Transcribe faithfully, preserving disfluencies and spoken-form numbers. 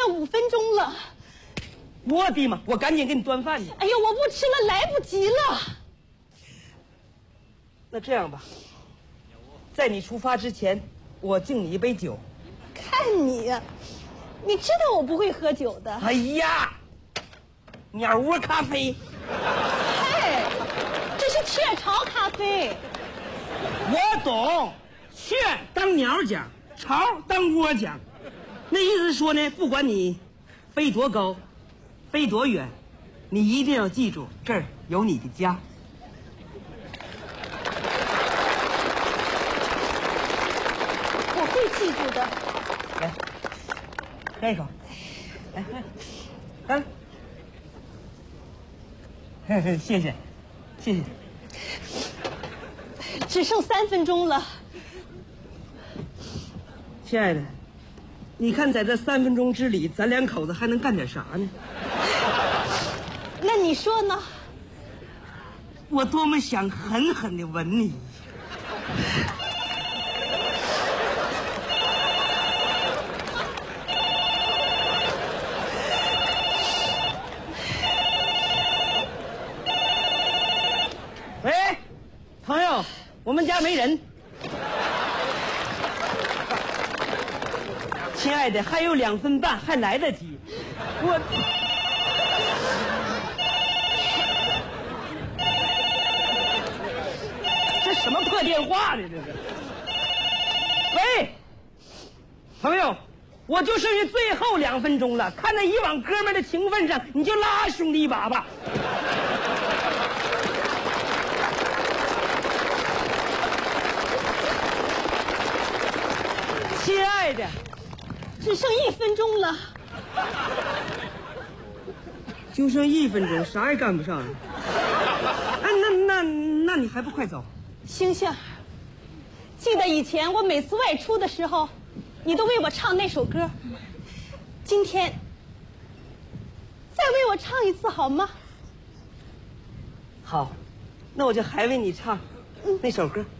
五分钟了。 我的妈！我赶紧给你端饭去。 哎呀，我不吃了，来不及了。 那这样吧，在你出发之前，我敬你一杯酒。 看你呀，你知道我不会喝酒的。 哎呀，鸟窝咖啡。 嘿，这是雀巢咖啡。 我懂，雀当鸟讲，巢当窝讲。那意思是说呢，不管你飞多高，飞多远，你一定要记住，这儿有你的家。 我会记住的。 来，干一口，来，干。嘿嘿，谢谢，谢谢。 只剩三分钟了， 亲爱的，你看在这三分钟之里，咱两口子还能干点啥呢？ 那你说呢？ 我多么想狠狠地吻你。喂，朋友，我们家没人。亲爱的，还有两分半，还来得及。我。这什么破电话呢？这是。喂，朋友，我就剩下最后两分钟了，看在以往哥们的情分上，你就拉兄弟一把吧。亲爱的， 只剩一分钟了， 就剩一分钟，啥也干不上。哎，那那那你还不快走？ 星星，记得以前我每次外出的时候，你都为我唱那首歌。今天再为我唱一次好吗？ 好，那我就还为你唱那首歌。